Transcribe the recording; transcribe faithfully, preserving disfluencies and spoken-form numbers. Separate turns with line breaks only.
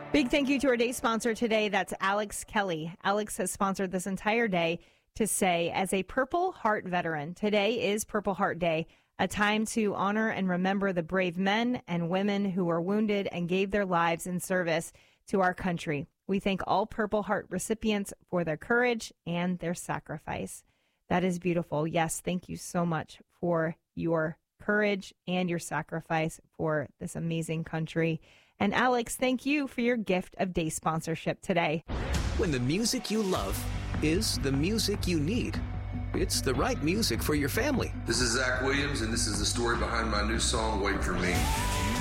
Big thank you to our day sponsor today. That's Alex Kelly. Alex has sponsored this entire day to say, as a Purple Heart veteran, today is Purple Heart Day, a time to honor and remember the brave men and women who were wounded and gave their lives in service to our country. We thank all Purple Heart recipients for their courage and their sacrifice. That is beautiful. Yes, thank you so much for your courage and your sacrifice for this amazing country. And Alex, thank you for your gift of day sponsorship today.
When the music you love is the music you need, it's the right music for your family.
This is Zach Williams, and this is the story behind my new song, Wait For Me.